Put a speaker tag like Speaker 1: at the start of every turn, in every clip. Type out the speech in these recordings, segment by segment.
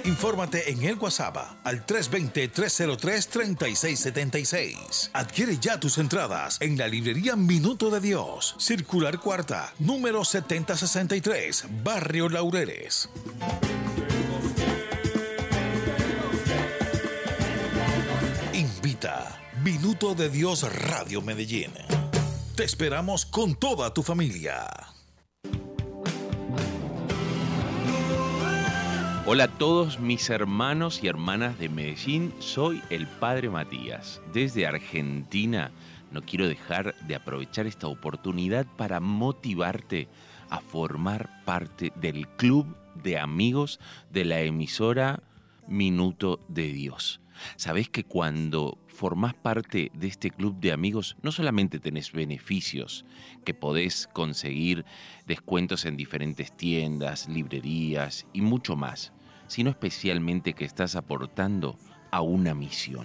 Speaker 1: Infórmate en el WhatsApp al 320-303-3676. Adquiere ya tus entradas en la librería Minuto de Dios, Circular Cuarta, número 7063, Barrio Laureles. Invita Minuto de Dios Radio Medellín. Te esperamos con toda tu familia.
Speaker 2: Hola a todos mis hermanos y hermanas de Medellín, soy el Padre Matías. Desde Argentina no quiero dejar de aprovechar esta oportunidad para motivarte a formar parte del club de amigos de la emisora Minuto de Dios. ¿Sabés que cuando formás parte de este club de amigos no solamente tenés beneficios, que podés conseguir descuentos en diferentes tiendas, librerías y mucho más, sino especialmente que estás aportando a una misión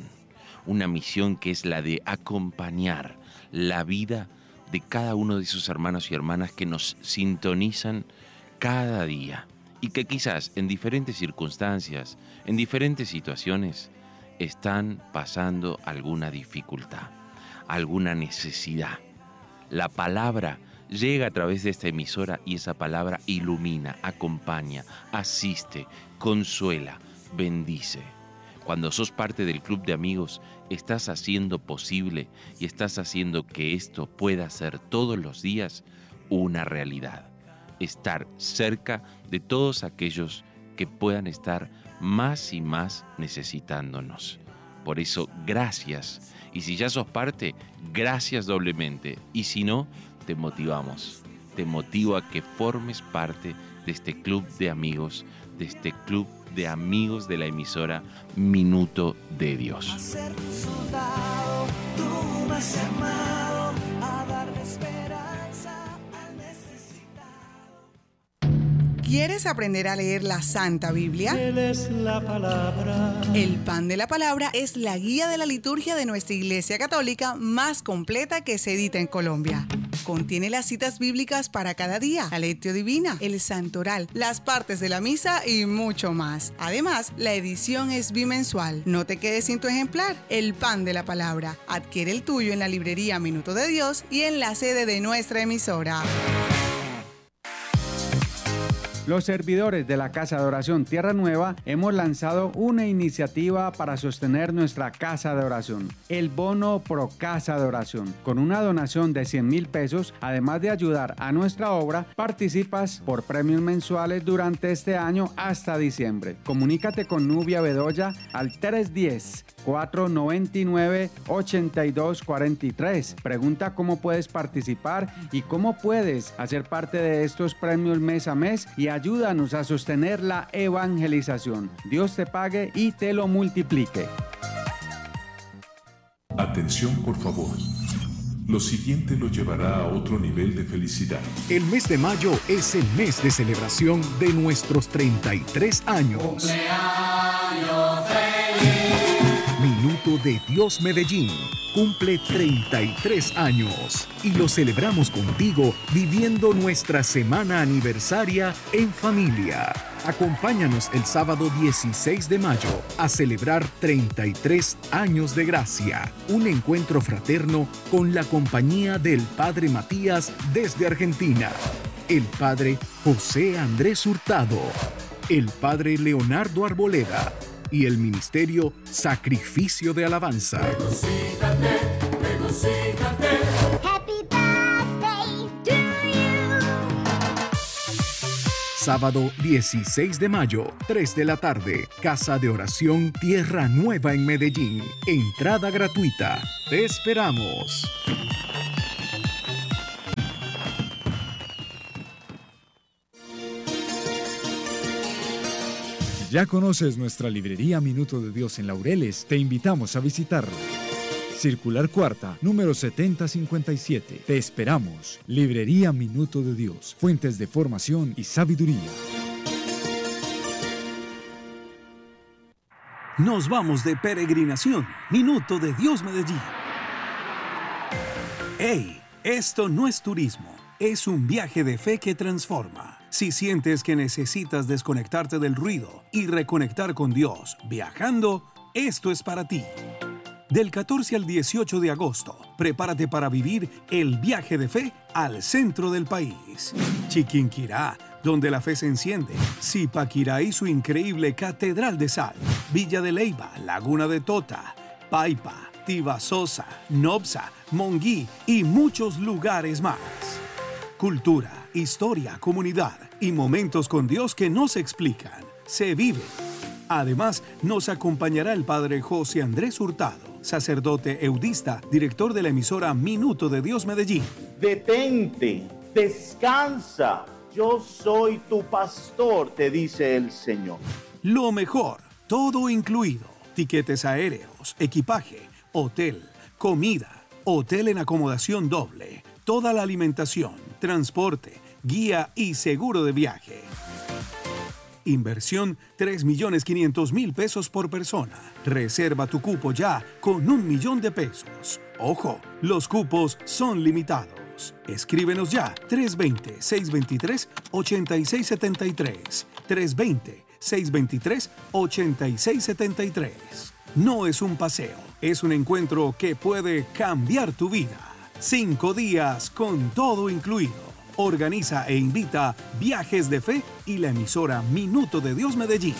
Speaker 2: que es la de acompañar la vida de cada uno de esos hermanos y hermanas que nos sintonizan cada día y que quizás en diferentes circunstancias, en diferentes situaciones, están pasando alguna dificultad, alguna necesidad. La palabra llega a través de esta emisora y esa palabra ilumina, acompaña, asiste, consuela, bendice. Cuando sos parte del club de amigos, estás haciendo posible y estás haciendo que esto pueda ser todos los días una realidad. Estar cerca de todos aquellos que puedan estar más y más necesitándonos. Por eso, gracias. Y si ya sos parte, gracias doblemente. Y si no, te motivamos. Te motivo a que formes parte de este club de amigos, de este club de amigos de la emisora Minuto de Dios.
Speaker 3: A ser tu soldado, tú me has llamado a darle esperanza al necesitado.
Speaker 4: ¿Quieres aprender a leer la Santa Biblia?
Speaker 3: Él es la palabra.
Speaker 4: El Pan de la Palabra es la guía de la liturgia de nuestra Iglesia Católica más completa que se edita en Colombia. Contiene las citas bíblicas para cada día, la lectio divina, el santoral, las partes de la misa y mucho más. Además, la edición es bimensual. No te quedes sin tu ejemplar. El Pan de la Palabra. Adquiere el tuyo en la librería Minuto de Dios y en la sede de nuestra emisora.
Speaker 5: Los servidores de la Casa de Oración Tierra Nueva hemos lanzado una iniciativa para sostener nuestra Casa de Oración, el Bono Pro Casa de Oración. Con una donación de 100,000 pesos, además de ayudar a nuestra obra, participas por premios mensuales durante este año hasta diciembre. Comunícate con Nubia Bedoya al 310-499-8243. Pregunta cómo puedes participar y cómo puedes hacer parte de estos premios mes a mes y ayúdanos a sostener la evangelización. Dios te pague y te lo multiplique.
Speaker 6: Atención, por favor. Lo siguiente lo llevará a otro nivel de felicidad.
Speaker 7: El mes de mayo es el mes de celebración de nuestros 33 años.
Speaker 3: ¡Cumpleaños feliz!
Speaker 7: Minuto de Dios Medellín cumple 33 años y lo celebramos contigo viviendo nuestra semana aniversaria en familia. Acompáñanos el sábado 16 de mayo a celebrar 33 años de gracia, un encuentro fraterno con la compañía del Padre Matías desde Argentina, el Padre José Andrés Hurtado, el Padre Leonardo Arboleda y el Ministerio Sacrificio de Alabanza.
Speaker 3: Regocíjate, regocíjate.
Speaker 8: Happy birthday to you.
Speaker 7: Sábado 16 de mayo, 3 de la tarde, Casa de Oración Tierra Nueva en Medellín. Entrada gratuita. Te esperamos.
Speaker 9: ¿Ya conoces nuestra librería Minuto de Dios en Laureles? Te invitamos a visitarla. Circular Cuarta, número 7057. Te esperamos. Librería Minuto de Dios. Fuentes de formación y sabiduría.
Speaker 10: Nos vamos de peregrinación. Minuto de Dios Medellín. ¡Hey! Esto no es turismo. Es un viaje de fe que transforma. Si sientes que necesitas desconectarte del ruido y reconectar con Dios viajando, esto es para ti. Del 14 al 18 de agosto, prepárate para vivir el viaje de fe al centro del país. Chiquinquirá, donde la fe se enciende. Zipaquirá y su increíble Catedral de Sal. Villa de Leyva, Laguna de Tota, Paipa, Tibasosa, Nopsa, Monguí y muchos lugares más. Cultura, historia, comunidad y momentos con Dios que no se explican, se viven. Además, nos acompañará el Padre José Andrés Hurtado, sacerdote eudista, director de la emisora Minuto de Dios Medellín.
Speaker 11: Detente, descansa, yo soy tu pastor, te dice el Señor.
Speaker 10: Lo mejor, todo incluido. Tiquetes aéreos, equipaje, hotel, comida, hotel en acomodación doble, toda la alimentación, transporte, guía y seguro de viaje. Inversión 3.500.000 pesos por persona. Reserva tu cupo ya con 1 millón de pesos. Ojo, los cupos son limitados. Escríbenos ya 320-623-8673. 320-623-8673. No es un paseo, es un encuentro que puede cambiar tu vida. 5 días con todo incluido. Organiza e invita Viajes de Fe y la emisora Minuto de Dios Medellín.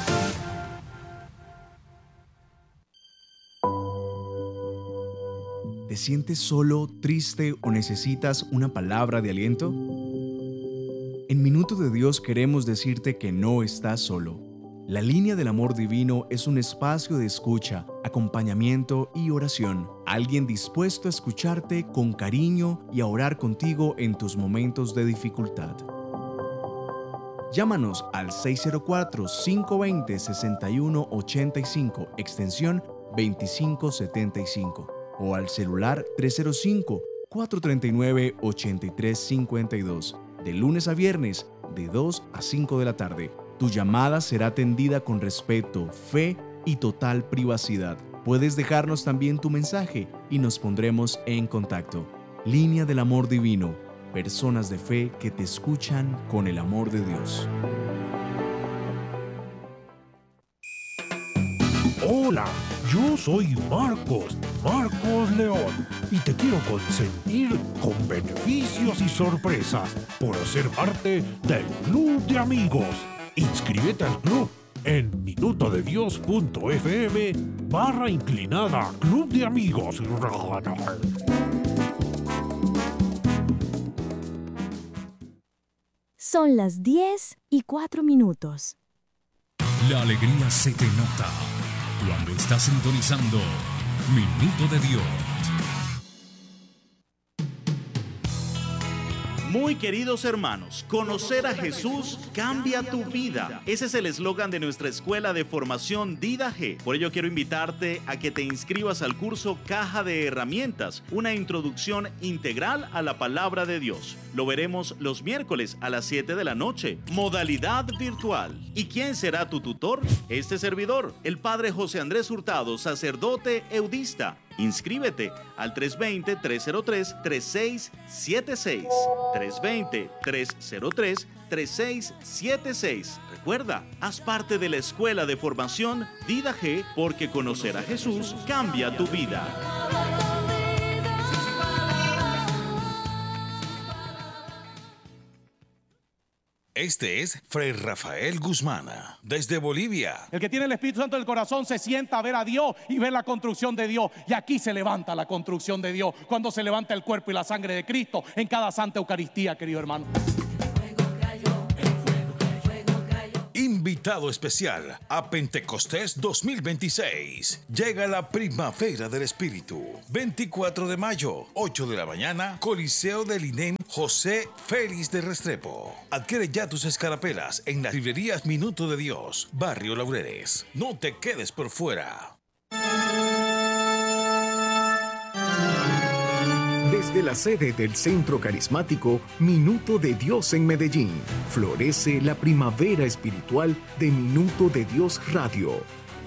Speaker 12: ¿Te sientes solo, triste o necesitas una palabra de aliento? En Minuto de Dios queremos decirte que no estás solo. La Línea del Amor Divino es un espacio de escucha, acompañamiento y oración. Alguien dispuesto a escucharte con cariño y a orar contigo en tus momentos de dificultad. Llámanos al 604-520-6185, extensión 2575, o al celular 305-439-8352, de lunes a viernes, de 2 a 5 de la tarde. Tu llamada será atendida con respeto, fe y total privacidad. Puedes dejarnos también tu mensaje y nos pondremos en contacto. Línea del Amor Divino. Personas de fe que te escuchan con el amor de Dios.
Speaker 13: Hola, yo soy Marcos León, y te quiero consentir con beneficios y sorpresas por ser parte del Club de Amigos. Inscríbete al club en minutodedios.fm/inclinada Club de Amigos.
Speaker 14: Son las 10:04.
Speaker 15: La alegría se te nota cuando estás sintonizando Minuto de Dios.
Speaker 11: Muy queridos hermanos, conocer a Jesús cambia tu vida. Ese es el eslogan de nuestra escuela de formación Dida G. Por ello quiero invitarte a que te inscribas al curso Caja de Herramientas, una introducción integral a la palabra de Dios. Lo veremos los miércoles a las 7 de la noche, modalidad virtual. ¿Y quién será tu tutor? Este servidor, el Padre José Andrés Hurtado, sacerdote eudista. Inscríbete al 320-303-3676. 320-303-3676. Recuerda, haz parte de la escuela de formación Dida G, porque conocer a Jesús cambia tu vida.
Speaker 1: Este es Fray Rafael Guzmán, desde Bolivia.
Speaker 16: El que tiene el Espíritu Santo en el corazón se sienta a ver a Dios y ver la construcción de Dios. Y aquí se levanta la construcción de Dios, cuando se levanta el cuerpo y la sangre de Cristo en cada Santa Eucaristía, querido hermano.
Speaker 1: Invitado especial a Pentecostés 2026. Llega la Primavera del Espíritu. 24 de mayo, 8 de la mañana, Coliseo del INEM José Félix de Restrepo. Adquiere ya tus escarapelas en las librerías Minuto de Dios, Barrio Laureles. No te quedes por fuera.
Speaker 7: Desde la sede del Centro Carismático Minuto de Dios en Medellín, florece la primavera espiritual de Minuto de Dios Radio.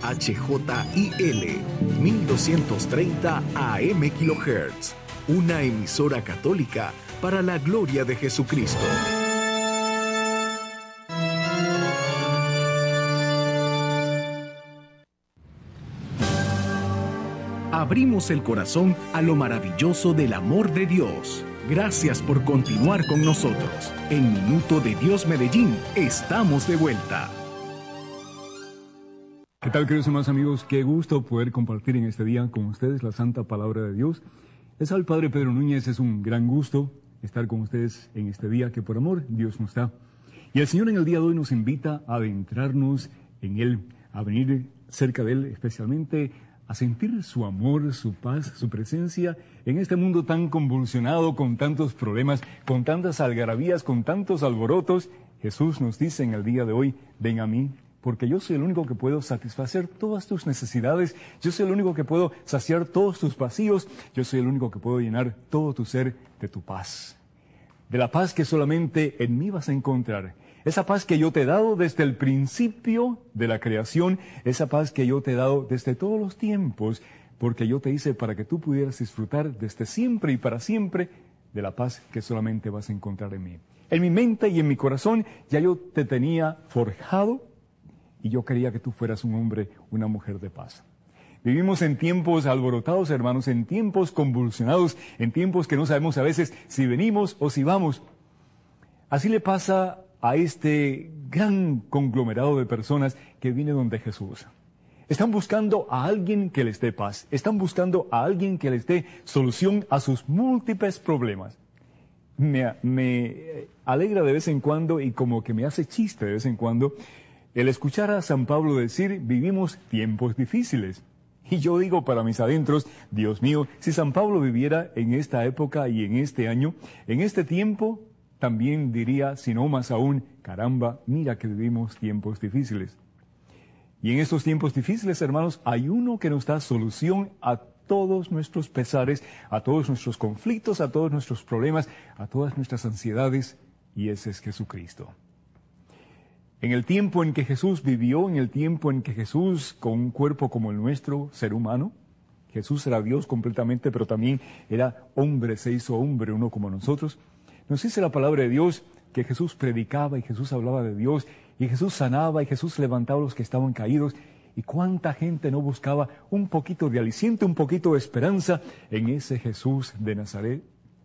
Speaker 7: HJIL 1230 AM kHz, una emisora católica para la gloria de Jesucristo. abrimos el corazón a lo maravilloso del amor de Dios. Gracias por continuar con nosotros. En Minuto de Dios Medellín, estamos de vuelta.
Speaker 17: ¿Qué tal, queridos hermanos amigos? Qué gusto poder compartir en este día con ustedes la santa palabra de Dios. Les habla el Padre Pedro Núñez, es un gran gusto estar con ustedes en este día que por amor Dios nos da. Y el Señor en el día de hoy nos invita a adentrarnos en Él, a venir cerca de Él, especialmente a sentir su amor, su paz, su presencia en este mundo tan convulsionado, con tantos problemas, con tantas algarabías, con tantos alborotos. Jesús nos dice en el día de hoy, ven a mí, porque yo soy el único que puedo satisfacer todas tus necesidades, yo soy el único que puedo saciar todos tus vacíos, yo soy el único que puedo llenar todo tu ser de tu paz. De la paz que solamente en mí vas a encontrar. Esa paz que yo te he dado desde el principio de la creación, esa paz que yo te he dado desde todos los tiempos, porque yo te hice para que tú pudieras disfrutar desde siempre y para siempre de la paz que solamente vas a encontrar en mí. En mi mente y en mi corazón ya yo te tenía forjado y yo quería que tú fueras un hombre, una mujer de paz. Vivimos en tiempos alborotados, hermanos, en tiempos convulsionados, en tiempos que no sabemos a veces si venimos o si vamos. Así le pasa a este gran conglomerado de personas que viene donde Jesús. Están buscando a alguien que les dé paz. Están buscando a alguien que les dé solución a sus múltiples problemas. Me alegra de vez en cuando y como que me hace chiste de vez en cuando el escuchar a San Pablo decir, vivimos tiempos difíciles. Y yo digo para mis adentros, Dios mío, si San Pablo viviera en esta época y en este año, en este tiempo, también diría, si no más aún, caramba, mira que vivimos tiempos difíciles. Y en estos tiempos difíciles, hermanos, hay uno que nos da solución a todos nuestros pesares, a todos nuestros conflictos, a todos nuestros problemas, a todas nuestras ansiedades, y ese es Jesucristo. En el tiempo en que Jesús vivió, en el tiempo en que Jesús, con un cuerpo como el nuestro, ser humano, Jesús era Dios completamente, pero también era hombre, se hizo hombre, uno como nosotros. Nos dice la palabra de Dios que Jesús predicaba y Jesús hablaba de Dios y Jesús sanaba y Jesús levantaba a los que estaban caídos. Y cuánta gente no buscaba un poquito de aliciente, un poquito de esperanza en ese Jesús de Nazaret.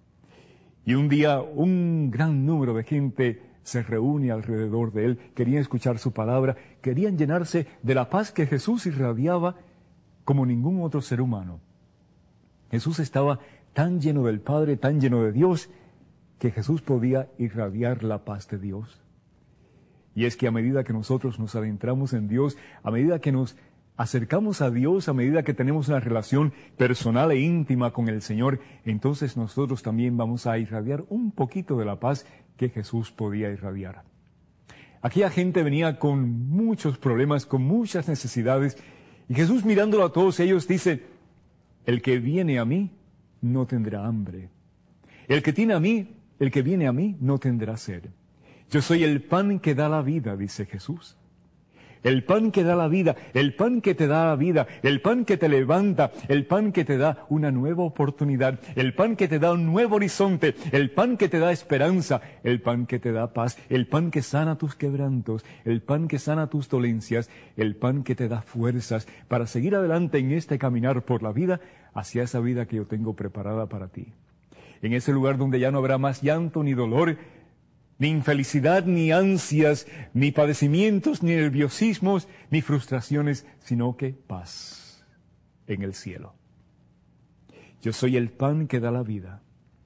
Speaker 17: Y un día un gran número de gente se reúne alrededor de él, querían escuchar su palabra, querían llenarse de la paz que Jesús irradiaba como ningún otro ser humano. Jesús estaba tan lleno del Padre, tan lleno de Dios, que Jesús podía irradiar la paz de Dios. Y es que a medida que nosotros nos adentramos en Dios, a medida que nos acercamos a Dios, a medida que tenemos una relación personal e íntima con el Señor, entonces nosotros también vamos a irradiar un poquito de la paz que Jesús podía irradiar. Aquella gente venía con muchos problemas, con muchas necesidades, y Jesús mirándolo a todos ellos dice, el que viene a mí no tendrá hambre. El que viene a mí no tendrá sed. Yo soy el pan que da la vida, dice Jesús. El pan que da la vida, el pan que te da la vida, el pan que te levanta, el pan que te da una nueva oportunidad, el pan que te da un nuevo horizonte, el pan que te da esperanza, el pan que te da paz, el pan que sana tus quebrantos, el pan que sana tus dolencias, el pan que te da fuerzas para seguir adelante en este caminar por la vida, hacia esa vida que yo tengo preparada para ti. En ese lugar donde ya no habrá más llanto ni dolor, ni infelicidad, ni ansias, ni padecimientos, ni nerviosismos, ni frustraciones, sino que paz en el cielo. Yo soy el pan que da la vida.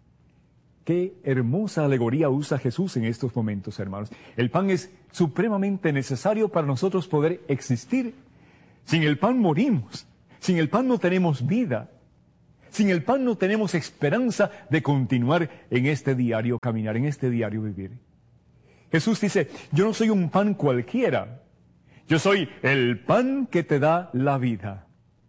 Speaker 17: Qué hermosa alegoría usa Jesús en estos momentos, hermanos. El pan es supremamente necesario para nosotros poder existir. Sin el pan morimos. Sin el pan no tenemos vida. Sin el pan no tenemos esperanza de continuar en este diario caminar, en este diario vivir. Jesús dice, yo no soy un pan cualquiera. Yo soy el pan que te da la vida.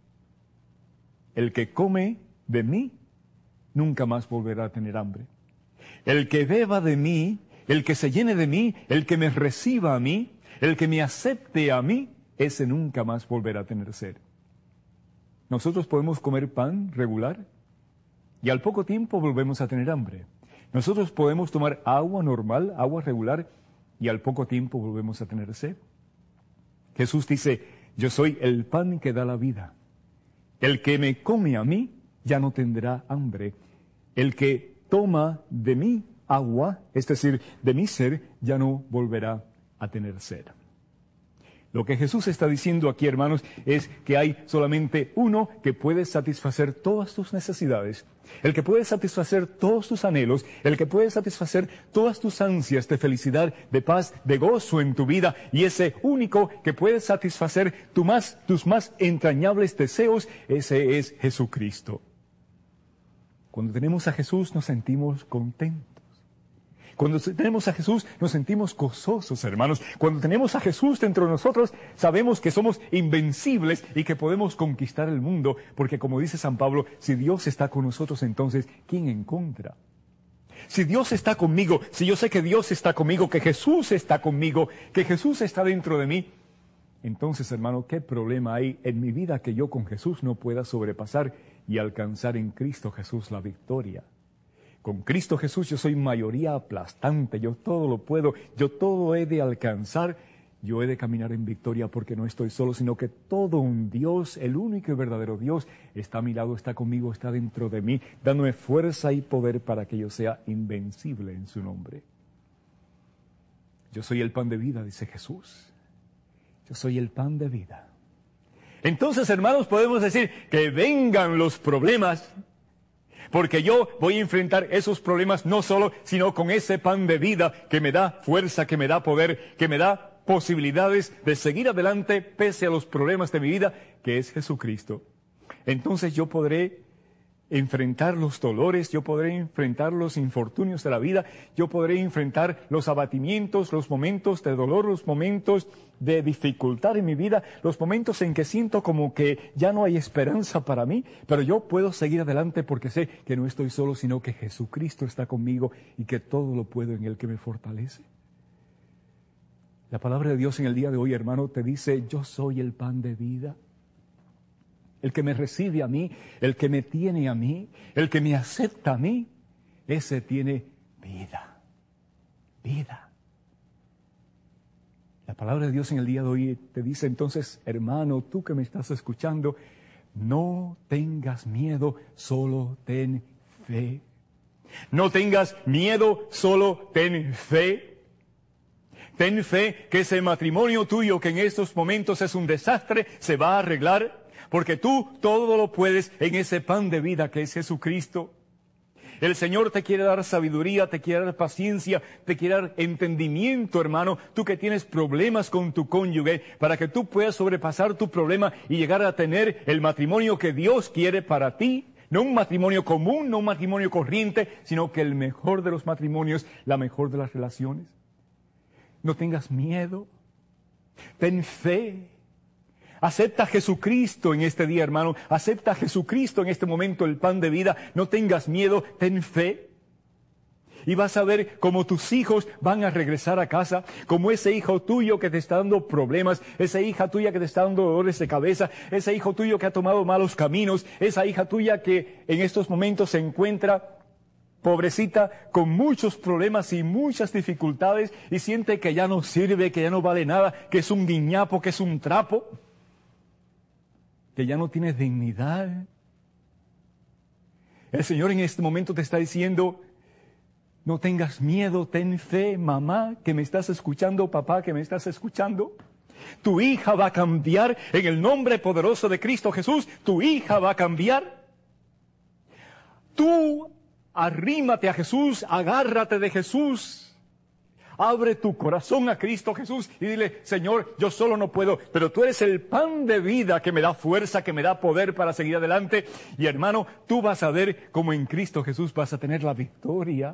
Speaker 17: El que come de mí nunca más volverá a tener hambre. El que beba de mí, el que se llene de mí, el que me reciba a mí, el que me acepte a mí, ese nunca más volverá a tener sed. Nosotros podemos comer pan regular y al poco tiempo volvemos a tener hambre. Nosotros podemos tomar agua normal, agua regular, y al poco tiempo volvemos a tener sed. Jesús dice, yo soy el pan que da la vida. El que me come a mí ya no tendrá hambre. El que toma de mi agua, es decir, de mi ser, ya no volverá a tener sed. Lo que Jesús está diciendo aquí, hermanos, es que hay solamente uno que puede satisfacer todas tus necesidades, el que puede satisfacer todos tus anhelos, el que puede satisfacer todas tus ansias de felicidad, de paz, de gozo en tu vida, y ese único que puede satisfacer tus más entrañables deseos, ese es Jesucristo. Cuando tenemos a Jesús nos sentimos contentos. Cuando tenemos a Jesús nos sentimos gozosos, hermanos. Cuando tenemos a Jesús dentro de nosotros, sabemos que somos invencibles y que podemos conquistar el mundo, porque como dice San Pablo, si Dios está con nosotros, entonces, ¿quién en contra? Si Dios está conmigo, si yo sé que Dios está conmigo, que Jesús está conmigo, que Jesús está dentro de mí, entonces, hermano, ¿qué problema hay en mi vida que yo con Jesús no pueda sobrepasar y alcanzar en Cristo Jesús la victoria? Con Cristo Jesús yo soy mayoría aplastante, yo todo lo puedo, yo todo he de alcanzar, yo he de caminar en victoria porque no estoy solo, sino que todo un Dios, el único y verdadero Dios, está a mi lado, está conmigo, está dentro de mí, dándome fuerza y poder para que yo sea invencible en su nombre. Yo soy el pan de vida, dice Jesús. Yo soy el pan de vida. Entonces, hermanos, podemos decir que vengan los problemas, porque yo voy a enfrentar esos problemas no solo, sino con ese pan de vida que me da fuerza, que me da poder, que me da posibilidades de seguir adelante pese a los problemas de mi vida, que es Jesucristo. Entonces yo podré enfrentar los dolores, yo podré enfrentar los infortunios de la vida, yo podré enfrentar los abatimientos, los momentos de dolor, los momentos de dificultad en mi vida, los momentos en que siento como que ya no hay esperanza para mí, pero yo puedo seguir adelante porque sé que no estoy solo, sino que Jesucristo está conmigo y que todo lo puedo en Él que me fortalece. La palabra de Dios en el día de hoy, hermano, te dice, yo soy el pan de vida. El que me recibe a mí, el que me tiene a mí, el que me acepta a mí, ese tiene vida. Vida. La palabra de Dios en el día de hoy te dice entonces, hermano, tú que me estás escuchando, no tengas miedo, solo ten fe. No tengas miedo, solo ten fe. Ten fe que ese matrimonio tuyo que en estos momentos es un desastre, se va a arreglar. Porque tú todo lo puedes en ese pan de vida que es Jesucristo. El Señor te quiere dar sabiduría, te quiere dar paciencia, te quiere dar entendimiento, hermano. Tú que tienes problemas con tu cónyuge, para que tú puedas sobrepasar tu problema y llegar a tener el matrimonio que Dios quiere para ti. No un matrimonio común, no un matrimonio corriente, sino que el mejor de los matrimonios, la mejor de las relaciones. No tengas miedo. Ten fe. Acepta a Jesucristo en este día, hermano. Acepta a Jesucristo en este momento, el pan de vida. No tengas miedo, ten fe. Y vas a ver cómo tus hijos van a regresar a casa, como ese hijo tuyo que te está dando problemas, esa hija tuya que te está dando dolores de cabeza, ese hijo tuyo que ha tomado malos caminos, esa hija tuya que en estos momentos se encuentra pobrecita, con muchos problemas y muchas dificultades y siente que ya no sirve, que ya no vale nada, que es un guiñapo, que es un trapo, que ya no tienes dignidad. El Señor en este momento te está diciendo, no tengas miedo, ten fe, mamá, que me estás escuchando, papá, que me estás escuchando. Tu hija va a cambiar en el nombre poderoso de Cristo Jesús. Tu hija va a cambiar. Tú arrímate a Jesús, agárrate de Jesús. Abre tu corazón a Cristo Jesús y dile, Señor, yo solo no puedo, pero tú eres el pan de vida que me da fuerza, que me da poder para seguir adelante. Y hermano, tú vas a ver cómo en Cristo Jesús vas a tener la victoria.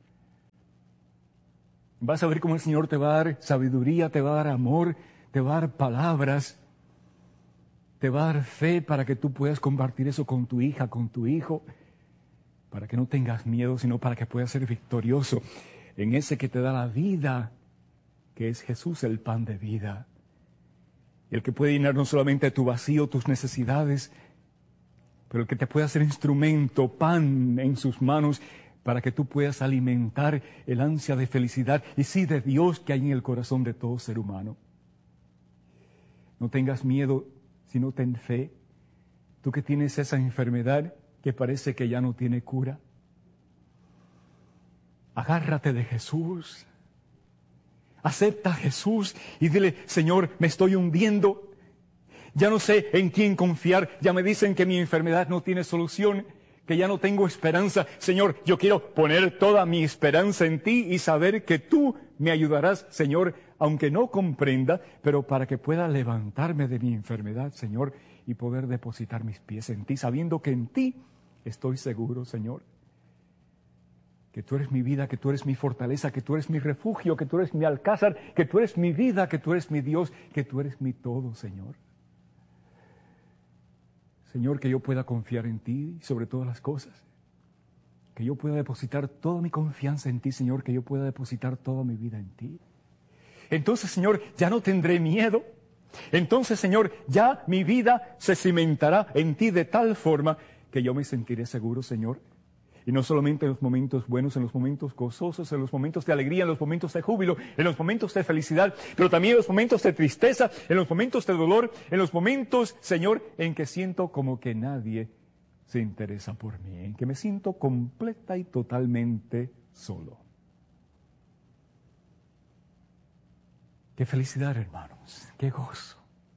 Speaker 17: Vas a ver cómo el Señor te va a dar sabiduría, te va a dar amor, te va a dar palabras, te va a dar fe para que tú puedas compartir eso con tu hija, con tu hijo, para que no tengas miedo, sino para que puedas ser victorioso en ese que te da la vida, que es Jesús, el pan de vida. El que puede llenar no solamente tu vacío, tus necesidades, pero el que te puede hacer instrumento, pan en sus manos, para que tú puedas alimentar el ansia de felicidad y sí de Dios que hay en el corazón de todo ser humano. No tengas miedo, sino ten fe. Tú que tienes esa enfermedad que parece que ya no tiene cura. Agárrate de Jesús. Acepta a Jesús y dile, Señor, me estoy hundiendo. Ya no sé en quién confiar. Ya me dicen que mi enfermedad no tiene solución, que ya no tengo esperanza. Señor, yo quiero poner toda mi esperanza en ti y saber que tú me ayudarás, Señor, aunque no comprenda, pero para que pueda levantarme de mi enfermedad, Señor, y poder depositar mis pies en ti, sabiendo que en ti estoy seguro, Señor, que tú eres mi vida, que tú eres mi fortaleza, que tú eres mi refugio, que tú eres mi alcázar, que tú eres mi vida, que tú eres mi Dios, que tú eres mi todo, Señor. Señor, que yo pueda confiar en ti sobre todas las cosas, que yo pueda depositar toda mi confianza en ti, Señor, que yo pueda depositar toda mi vida en ti. Entonces, Señor, ya no tendré miedo. Entonces, Señor, ya mi vida se cimentará en ti de tal forma que yo me sentiré seguro, Señor. Y no solamente en los momentos buenos, en los momentos gozosos, en los momentos de alegría, en los momentos de júbilo, en los momentos de felicidad, pero también en los momentos de tristeza, en los momentos de dolor, en los momentos, Señor, en que siento como que nadie se interesa por mí, en que me siento completa y totalmente solo. Qué felicidad, hermanos, qué gozo.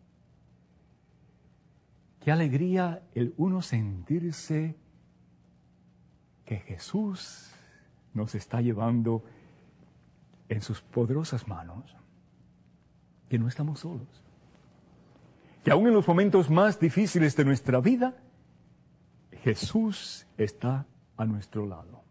Speaker 17: Qué alegría el uno sentirse que Jesús nos está llevando en sus poderosas manos, que no estamos solos, que aún en los momentos más difíciles de nuestra vida, Jesús está a nuestro lado.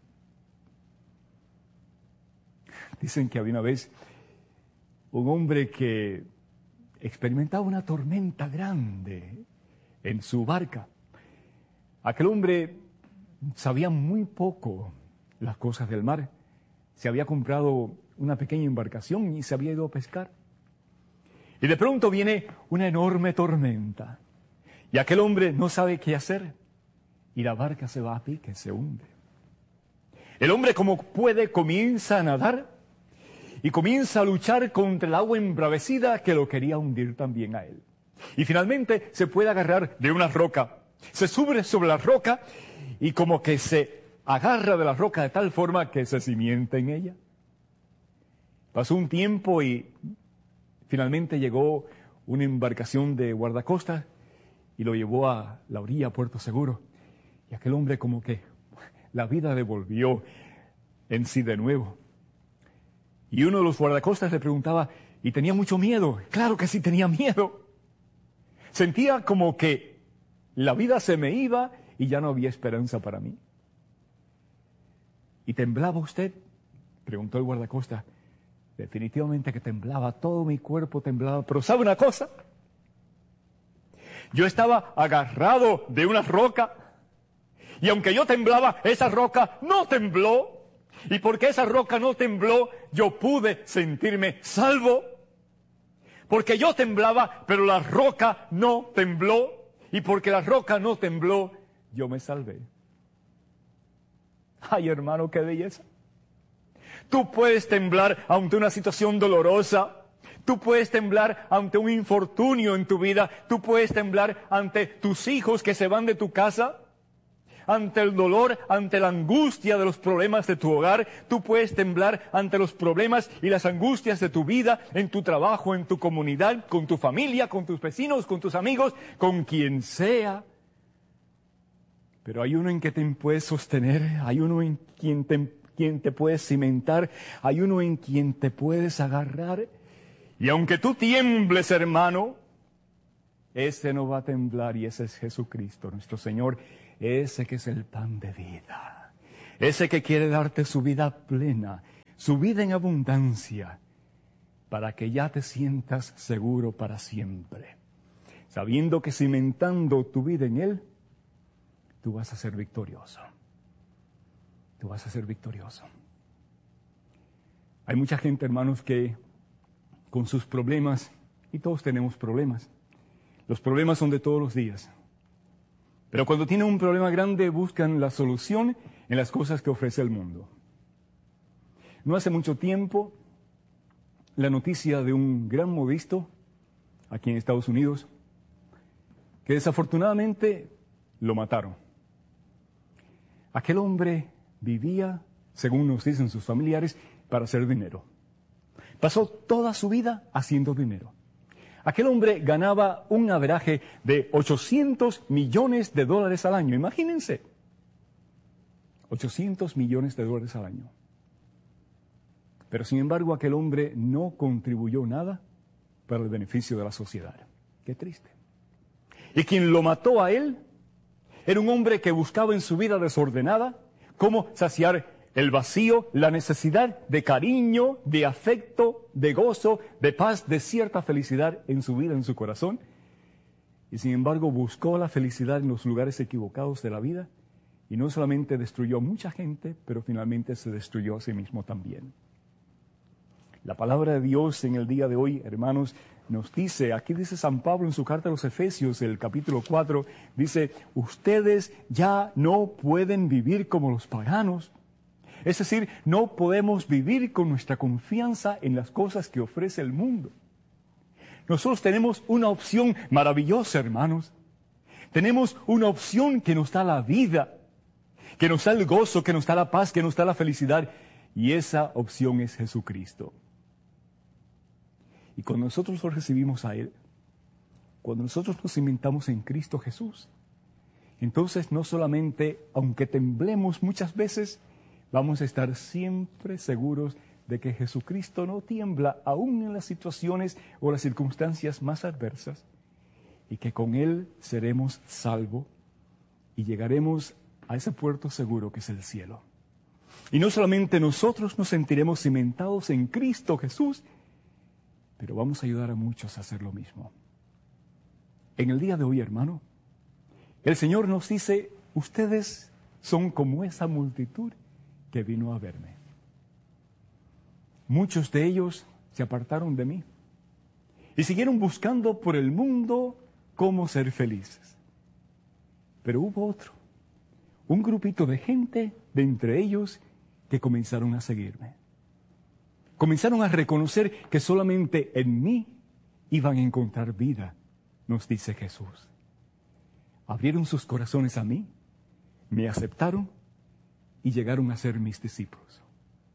Speaker 17: Dicen que había una vez un hombre que experimentaba una tormenta grande en su barca. Aquel hombre sabía muy poco las cosas del mar. Se había comprado una pequeña embarcación y se había ido a pescar. Y de pronto viene una enorme tormenta. Y aquel hombre no sabe qué hacer. Y la barca se va a pique, se hunde. El hombre, como puede, comienza a nadar y comienza a luchar contra el agua embravecida que lo quería hundir también a él. Y finalmente se puede agarrar de una roca. Se sube sobre la roca y como que se agarra de la roca de tal forma que se cimienta en ella. Pasó un tiempo y finalmente llegó una embarcación de guardacostas y lo llevó a la orilla, a Puerto Seguro. Y aquel hombre como que la vida devolvió en sí de nuevo. Y uno de los guardacostas le preguntaba, ¿y tenía mucho miedo? Claro que sí tenía miedo. Sentía como que la vida se me iba y ya no había esperanza para mí. ¿Y temblaba usted? Preguntó el guardacosta. Definitivamente que temblaba, todo mi cuerpo temblaba. Pero ¿sabe una cosa? Yo estaba agarrado de una roca y aunque yo temblaba, esa roca no tembló. Y porque esa roca no tembló, yo pude sentirme salvo. Porque yo temblaba, pero la roca no tembló. Y porque la roca no tembló, yo me salvé. Ay, hermano, qué belleza. Tú puedes temblar ante una situación dolorosa. Tú puedes temblar ante un infortunio en tu vida. Tú puedes temblar ante tus hijos que se van de tu casa. Ante el dolor, ante la angustia de los problemas de tu hogar. Tú puedes temblar ante los problemas y las angustias de tu vida, en tu trabajo, en tu comunidad, con tu familia, con tus vecinos, con tus amigos, con quien sea. Pero hay uno en que te puedes sostener, hay uno en quien te puedes cimentar, hay uno en quien te puedes agarrar. Y aunque tú tiembles, hermano, ese no va a temblar y ese es Jesucristo, nuestro Señor. Ese que es el pan de vida, ese que quiere darte su vida plena, su vida en abundancia, para que ya te sientas seguro para siempre, sabiendo que cimentando tu vida en Él, tú vas a ser victorioso. Tú vas a ser victorioso. Hay mucha gente, hermanos, que con sus problemas, y todos tenemos problemas, los problemas son de todos los días. Pero cuando tienen un problema grande, buscan la solución en las cosas que ofrece el mundo. No hace mucho tiempo, la noticia de un gran modisto aquí en Estados Unidos, que desafortunadamente lo mataron. Aquel hombre vivía, según nos dicen sus familiares, para hacer dinero. Pasó toda su vida haciendo dinero. Aquel hombre ganaba un averaje de $800 millones al año. Imagínense. $800 millones al año. Pero sin embargo, aquel hombre no contribuyó nada para el beneficio de la sociedad. Qué triste. Y quien lo mató a él era un hombre que buscaba en su vida desordenada cómo saciar el vacío, la necesidad de cariño, de afecto, de gozo, de paz, de cierta felicidad en su vida, en su corazón. Y sin embargo buscó la felicidad en los lugares equivocados de la vida y no solamente destruyó a mucha gente, pero finalmente se destruyó a sí mismo también. La palabra de Dios en el día de hoy, hermanos, nos dice, aquí dice San Pablo en su carta a los Efesios, el capítulo 4, dice, ustedes ya no pueden vivir como los paganos. Es decir, no podemos vivir con nuestra confianza en las cosas que ofrece el mundo. Nosotros tenemos una opción maravillosa, hermanos. Tenemos una opción que nos da la vida, que nos da el gozo, que nos da la paz, que nos da la felicidad. Y esa opción es Jesucristo. Y cuando nosotros lo recibimos a Él, cuando nosotros nos cimentamos en Cristo Jesús, entonces no solamente, aunque temblemos muchas veces, vamos a estar siempre seguros de que Jesucristo no tiembla aún en las situaciones o las circunstancias más adversas y que con Él seremos salvos y llegaremos a ese puerto seguro que es el cielo. Y no solamente nosotros nos sentiremos cimentados en Cristo Jesús, pero vamos a ayudar a muchos a hacer lo mismo. En el día de hoy, hermano, el Señor nos dice, ustedes son como esa multitud que vino a verme. Muchos de ellos se apartaron de mí y siguieron buscando por el mundo cómo ser felices. Pero hubo otro, un grupito de gente de entre ellos que comenzaron a seguirme. Comenzaron a reconocer que solamente en mí iban a encontrar vida, nos dice Jesús. Abrieron sus corazones a mí, me aceptaron y llegaron a ser mis discípulos.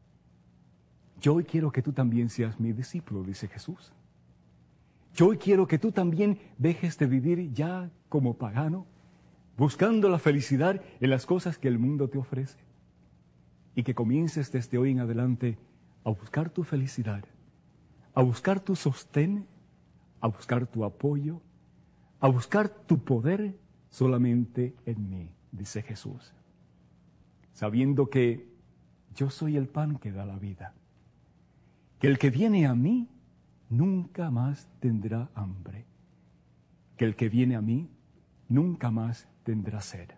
Speaker 17: Yo hoy quiero que tú también seas mi discípulo, dice Jesús. Yo hoy quiero que tú también dejes de vivir ya como pagano, buscando la felicidad en las cosas que el mundo te ofrece. Y que comiences desde hoy en adelante a buscar tu felicidad, a buscar tu sostén, a buscar tu apoyo, a buscar tu poder solamente en mí, dice Jesús. Sabiendo que yo soy el pan que da la vida, que el que viene a mí nunca más tendrá hambre, que el que viene a mí nunca más tendrá sed.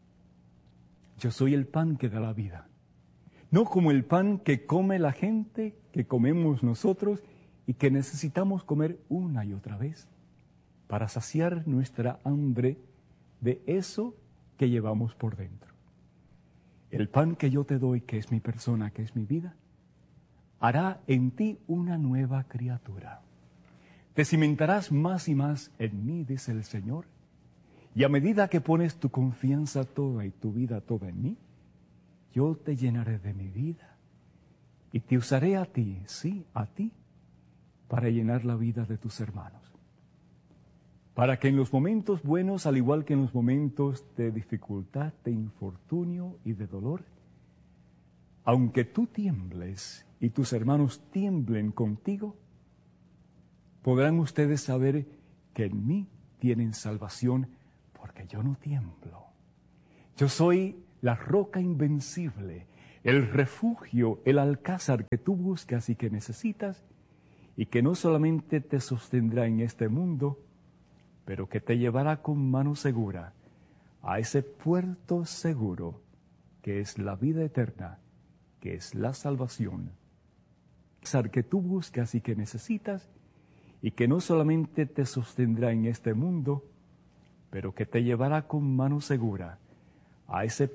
Speaker 17: Yo soy el pan que da la vida, no como el pan que come la gente, que comemos nosotros y que necesitamos comer una y otra vez para saciar nuestra hambre de eso que llevamos por dentro. El pan que yo te doy, que es mi persona, que es mi vida, hará en ti una nueva criatura. Te cimentarás más y más en mí, dice el Señor, y a medida que pones tu confianza toda y tu vida toda en mí, yo te llenaré de mi vida y te usaré a ti, sí, a ti, para llenar la vida de tus hermanos. Para que en los momentos buenos, al igual que en los momentos de dificultad, de infortunio y de dolor, aunque tú tiembles y tus hermanos tiemblen contigo, podrán ustedes saber que en mí tienen salvación, porque yo no tiemblo. Yo soy la roca invencible, el refugio, el alcázar que tú buscas y que necesitas, y que no solamente te sostendrá en este mundo, pero que te llevará con mano segura a ese puerto seguro que es la vida eterna, que es la salvación. Que tú buscas y que necesitas, y que no solamente te sostendrá en este mundo, pero que te llevará con mano segura a ese